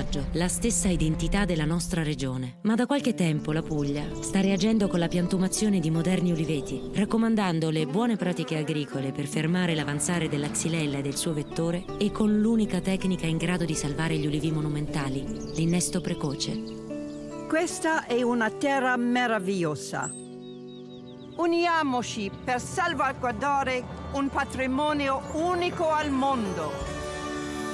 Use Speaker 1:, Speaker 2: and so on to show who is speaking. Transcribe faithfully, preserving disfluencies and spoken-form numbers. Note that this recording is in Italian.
Speaker 1: paesaggio, la stessa identità della nostra regione. Ma da qualche tempo la Puglia sta reagendo con la piantumazione di moderni uliveti, raccomandando le buone pratiche agricole per fermare l'avanzare della xylella e del suo vettore e con l'unica tecnica in grado di salvare gli ulivi monumentali, l'innesto precoce.
Speaker 2: Questa è una terra meravigliosa. Uniamoci per salvaguardare un patrimonio unico al mondo.